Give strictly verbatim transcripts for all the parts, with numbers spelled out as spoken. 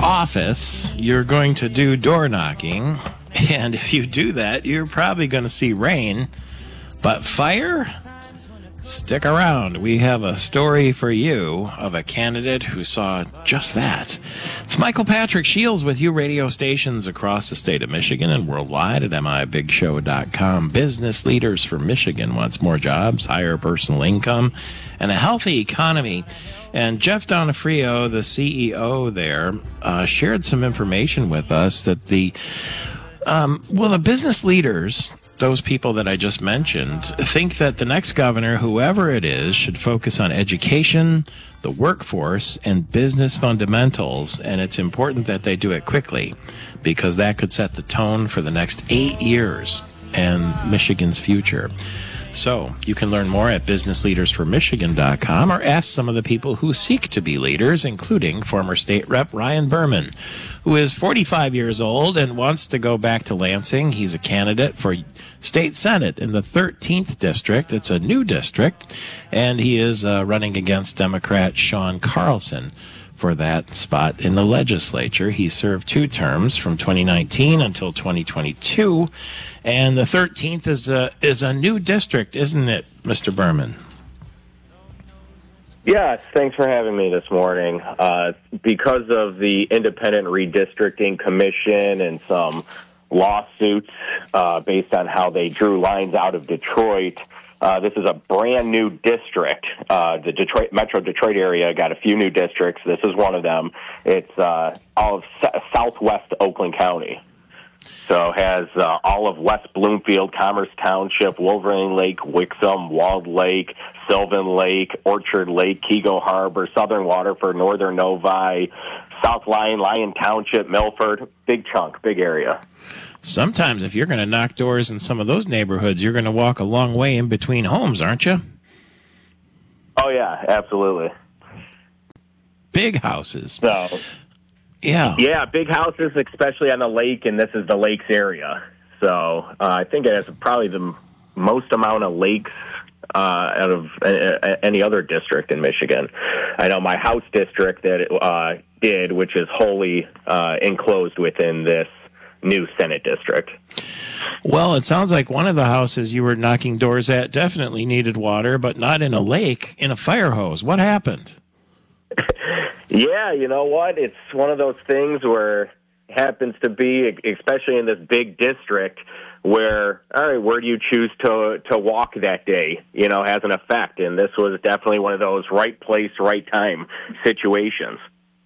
office, you're going to do door knocking, and if you do that, you're probably going to see rain. But fire? Stick around. We have a story for you of a candidate who saw just that. It's Michael Patrick Shields with you, radio stations across the state of Michigan and worldwide at M I Big Show dot com. Business leaders for Michigan wants more jobs, higher personal income, and a healthy economy. And Jeff Donofrio, the C E O there, uh, shared some information with us that the, um, well, the business leaders, those people that I just mentioned, think that the next governor, whoever it is, should focus on education, the workforce, and business fundamentals. And it's important that they do it quickly because that could set the tone for the next eight years and Michigan's future. So you can learn more at business leaders for michigan dot com or ask some of the people who seek to be leaders, including former state rep Ryan Berman, who is forty-five years old and wants to go back to Lansing. He's a candidate for state senate in the thirteenth district. It's a new district, and he is uh, running against Democrat Sean Carlson for that spot in the legislature. He served two terms from twenty nineteen until twenty twenty-two, and the thirteenth is a, is a new district, isn't it, Mister Berman? Yes, thanks for having me this morning. Uh, because of the Independent Redistricting Commission and some lawsuits uh, based on how they drew lines out of Detroit, uh, this is a brand new district. Uh, the Detroit Metro Detroit area got a few new districts. This is one of them. It's uh, all of s- southwest Oakland County. So it has uh, all of West Bloomfield, Commerce Township, Wolverine Lake, Wixom, Walled Lake, Sylvan Lake, Orchard Lake, Kego Harbor, Southern Waterford, Northern Novi, South Lyon, Lyon Township, Milford. Big chunk, big area. Sometimes if you're going to knock doors in some of those neighborhoods, you're going to walk a long way in between homes, aren't you? Oh, yeah, absolutely. Big houses. So, yeah. Yeah, big houses, especially on the lake, and this is the lakes area. So uh, I think it has probably the most amount of lakes uh, out of uh, any other district in Michigan. I know my house district that it uh, did, which is wholly uh, enclosed within this new Senate district. Well, it sounds like one of the houses you were knocking doors at definitely needed water, but not in a lake, in a fire hose. What happened? Yeah, you know what? It's one of those things where it happens to be, especially in this big district, where, all right, where do you choose to to walk that day, you know, has an effect. And this was definitely one of those right place, right time situations.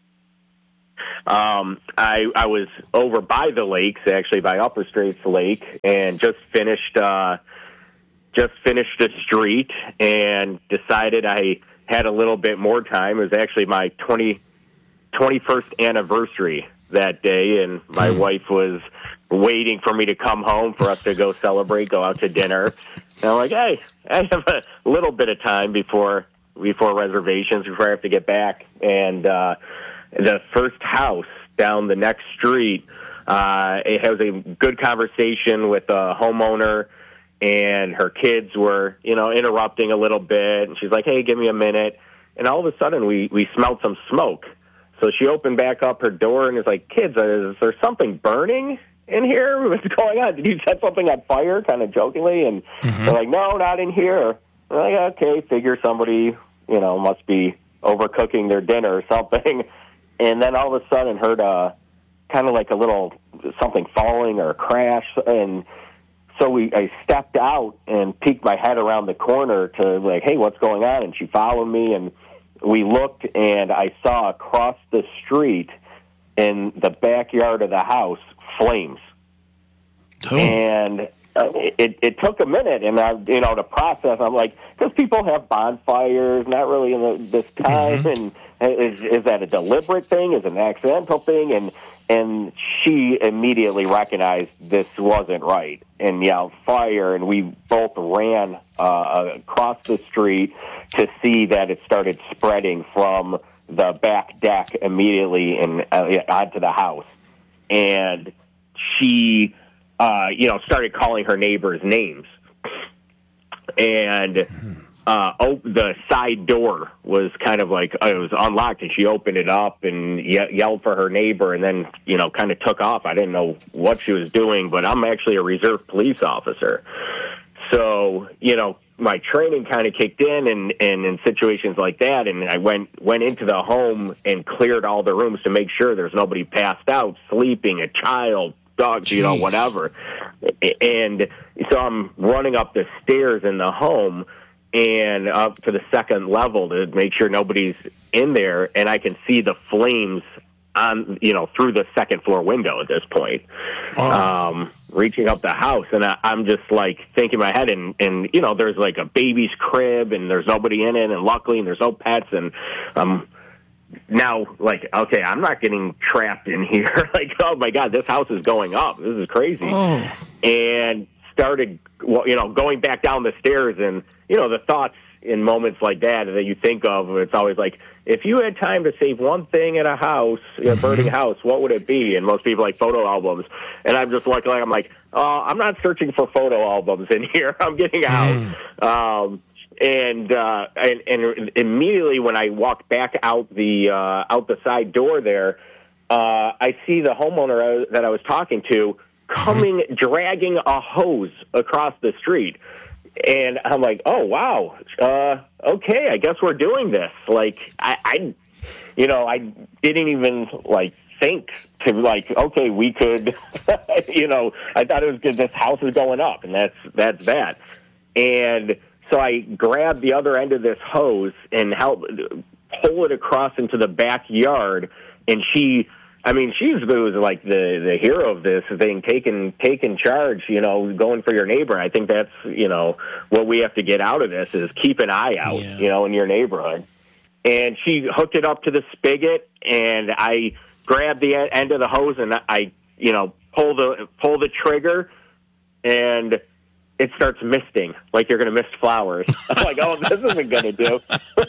Um, I, I was over by the lakes, actually by Upper Straits Lake, and just finished uh, just finished a street and decided I had a little bit more time. It was actually my twenty, twenty-first anniversary that day, and my mm. wife was waiting for me to come home for us to go celebrate, go out to dinner. And I'm like, hey, I have a little bit of time before before reservations, before I have to get back. And uh, the first house down the next street, uh, it has a good conversation with a homeowner, and her kids were, you know, interrupting a little bit. And she's like, hey, give me a minute. And all of a sudden, we, we smelled some smoke. So she opened back up her door and is like, kids, is there something burning in here? What's going on? Did you set something on fire? Kind of jokingly. And mm-hmm. they're like, no, not in here. I'm like, okay, figure somebody, you know, must be overcooking their dinner or something. And then all of a sudden heard a kind of like a little something falling or a crash. And so we, I stepped out and peeked my head around the corner to like, hey, what's going on? And she followed me, and we looked, and I saw across the street in the backyard of the house flames. Oh. And uh, it, it took a minute, and I, you know, to process. I'm like, because people have bonfires, not really in the, this time, mm-hmm. and is, is that a deliberate thing? Is it an accidental thing? And and she immediately recognized this wasn't right and yelled fire, and we both ran uh, across the street to see that it started spreading from the back deck immediately and uh, onto the house. And she, uh, you know, started calling her neighbors names. And uh, op- the side door was kind of like, uh, it was unlocked, and she opened it up and ye- yelled for her neighbor, and then, you know, kind of took off. I didn't know what she was doing, but I'm actually a reserve police officer. So, you know, my training kind of kicked in, and, and in situations like that, and I went went into the home and cleared all the rooms to make sure there's nobody passed out, sleeping, a child, dogs, Jeez. you know, whatever. And so I'm running up the stairs in the home and up to the second level to make sure nobody's in there, and I can see the flames on, you know, through the second floor window at this point, oh. um, reaching up the house. And I, I'm just like thinking in my head, and, and, you know, there's like a baby's crib and there's nobody in it. And luckily, and there's no pets. And, um, now like, okay, I'm not getting trapped in here. Like, oh my God, this house is going up. This is crazy. Oh. And started, well, you know, going back down the stairs, and, you know, the thoughts in moments like that that you think of, it's always like, if you had time to save one thing at a house, a burning house, what would it be? And most people like photo albums. And I'm just like, I'm like, oh, I'm not searching for photo albums in here. I'm getting out. Mm. Um, and, uh, and, and immediately when I walked back out the, uh, out the side door there, uh, I see the homeowner that I was talking to coming, mm-hmm. dragging a hose across the street. And I'm like, oh, wow, uh, okay, I guess we're doing this. Like, I, I, you know, I didn't even, like, think to, like, okay, we could, you know, I thought it was good. This house is going up, and that's that's that. And so I grabbed the other end of this hose and help pull it across into the backyard, and she... I mean, she's was like the, the hero of this thing, taking taking charge, you know, going for your neighbor. I think that's, you know, what we have to get out of this is keep an eye out, yeah. you know, in your neighborhood. And she hooked it up to the spigot, and I grabbed the end of the hose, and I, you know, pull the pull the trigger, and it starts misting like you're going to mist flowers. I'm like, oh, this isn't going to do.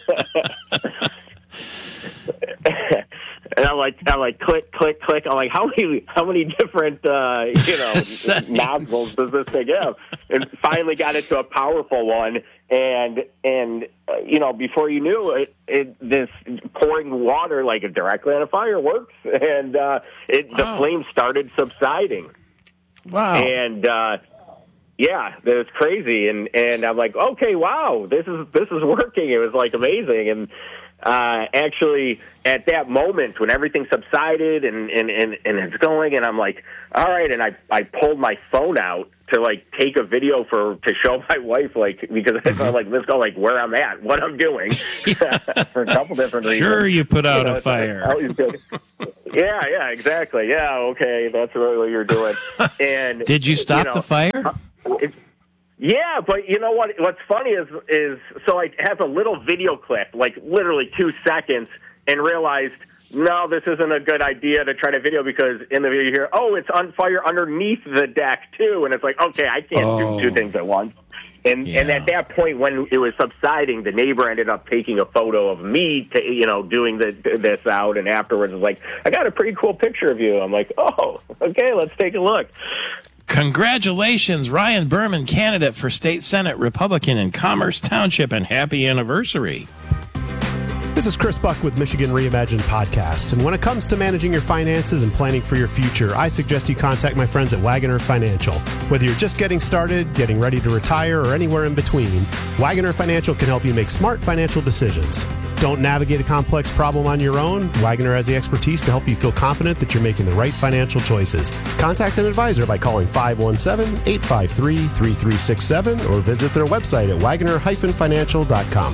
And I'm like, I'm like, click, click, click. I'm like, how many, how many different, uh, you know, nozzles does this thing have? And finally got it to a powerful one. And, and, uh, you know, before you knew it, it, this pouring water, like directly on a fireworks, and, uh, it, the wow. flames started subsiding. Wow. And, uh, yeah, it was crazy. And, and I'm like, okay, wow, this is, this is working. It was like amazing. And, Uh, actually, at that moment when everything subsided and, and, and, and it's going, and I'm like, all right, and I, I pulled my phone out to, like, take a video for to show my wife, like, because I felt like, let's go, like, where I'm at, what I'm doing, for a couple different reasons. Sure, you put out you know, a fire. yeah, yeah, exactly. Yeah, okay, that's really what you're doing. And did you stop you know, the fire? Uh, it, Yeah, but you know what? What's funny is, is so I have a little video clip, like literally two seconds, and realized, no, this isn't a good idea to try to video, because in the video you hear, oh, it's on fire underneath the deck, too. And it's like, okay, I can't oh. do two things at once. And yeah. and at that point, when it was subsiding, the neighbor ended up taking a photo of me, to, you know, doing the, this out. And afterwards, was like, I got a pretty cool picture of you. I'm like, oh, okay, let's take a look. Congratulations, Ryan Berman, candidate for State Senate, Republican in Commerce Township, and happy anniversary. This is Chris Buck with Michigan Reimagined Podcast. And when it comes to managing your finances and planning for your future, I suggest you contact my friends at Wagoner Financial. Whether you're just getting started, getting ready to retire, or anywhere in between, Wagoner Financial can help you make smart financial decisions. Don't navigate a complex problem on your own. Wagoner has the expertise to help you feel confident that you're making the right financial choices. Contact an advisor by calling five one seven, eight five three, three three six seven or visit their website at wagoner dash financial dot com.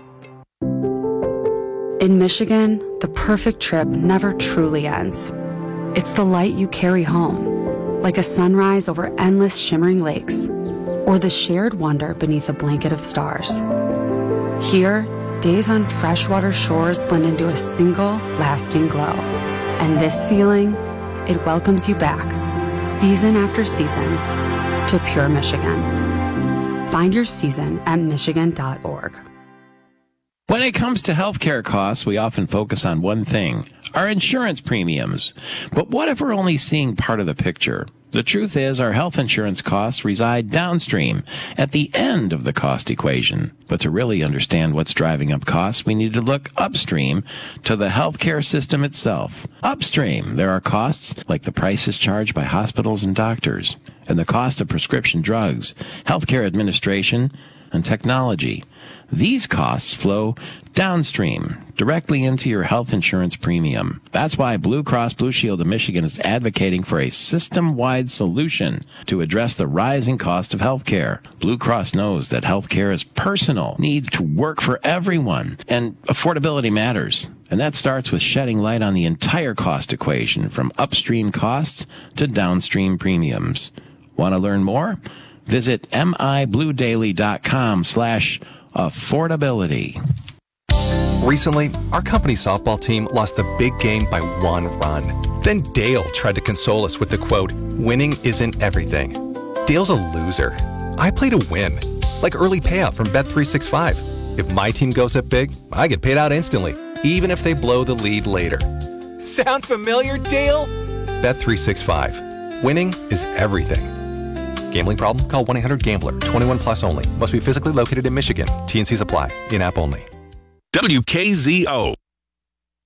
In Michigan, the perfect trip never truly ends. It's the light you carry home, like a sunrise over endless shimmering lakes, or the shared wonder beneath a blanket of stars. Here, days on freshwater shores blend into a single, lasting glow. And this feeling, it welcomes you back, season after season, to Pure Michigan. Find your season at michigan dot org. When it comes to healthcare costs, we often focus on one thing, our insurance premiums. But what if we're only seeing part of the picture? The truth is, our health insurance costs reside downstream, at the end of the cost equation. But to really understand what's driving up costs, we need to look upstream to the healthcare system itself. Upstream, there are costs like the prices charged by hospitals and doctors, and the cost of prescription drugs, healthcare administration, and technology. These costs flow downstream, directly into your health insurance premium. That's why Blue Cross Blue Shield of Michigan is advocating for a system-wide solution to address the rising cost of healthcare. Blue Cross knows that healthcare is personal, needs to work for everyone, and affordability matters. And that starts with shedding light on the entire cost equation, from upstream costs to downstream premiums. Want to learn more? Visit mibluedaily.com slash affordability. Recently, our company softball team lost the big game by one run. Then Dale tried to console us with the quote, "Winning isn't everything." Dale's a loser. I play to win, like early payout from Bet three sixty-five. If my team goes up big, I get paid out instantly, even if they blow the lead later. Sound familiar, Dale? Bet three sixty-five. Winning is everything. Gambling problem? Call one eight hundred gambler. twenty-one plus only. Must be physically located in Michigan. T and C's apply. In-app only. W K Z O.